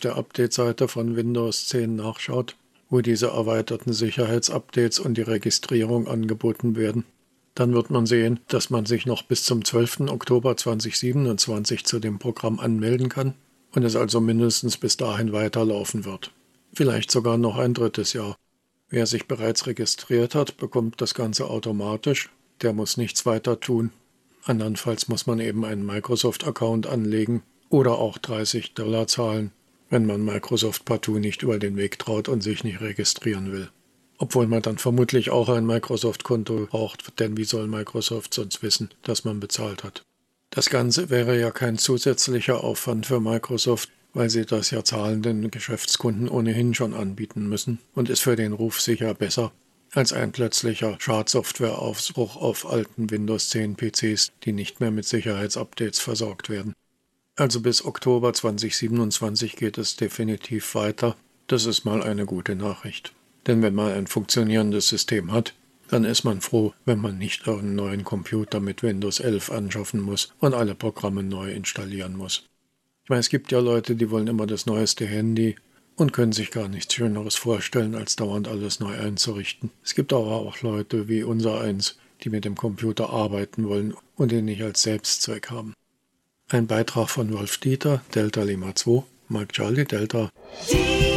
der Update-Seite von Windows 10 nachschaut, wo diese erweiterten Sicherheitsupdates und die Registrierung angeboten werden, dann wird man sehen, dass man sich noch bis zum 12. Oktober 2027 zu dem Programm anmelden kann und es also mindestens bis dahin weiterlaufen wird. Vielleicht sogar noch ein drittes Jahr. Wer sich bereits registriert hat, bekommt das Ganze automatisch. Der muss nichts weiter tun. Andernfalls muss man eben einen Microsoft-Account anlegen oder auch $30 zahlen, wenn man Microsoft partout nicht über den Weg traut und sich nicht registrieren will. Obwohl man dann vermutlich auch ein Microsoft-Konto braucht, denn wie soll Microsoft sonst wissen, dass man bezahlt hat? Das Ganze wäre ja kein zusätzlicher Aufwand für Microsoft, weil sie das ja zahlenden Geschäftskunden ohnehin schon anbieten müssen und ist für den Ruf sicher besser als ein plötzlicher Schadsoftwareausbruch auf alten Windows 10 PCs, die nicht mehr mit Sicherheitsupdates versorgt werden. Also bis Oktober 2027 geht es definitiv weiter. Das ist mal eine gute Nachricht. Denn wenn man ein funktionierendes System hat, dann ist man froh, wenn man nicht einen neuen Computer mit Windows 11 anschaffen muss und alle Programme neu installieren muss. Ich meine, es gibt ja Leute, die wollen immer das neueste Handy und können sich gar nichts Schöneres vorstellen, als dauernd alles neu einzurichten. Es gibt aber auch Leute wie unser eins, die mit dem Computer arbeiten wollen und den nicht als Selbstzweck haben. Ein Beitrag von Wolf Dieter, Delta Lima 2, Mike Charlie Delta.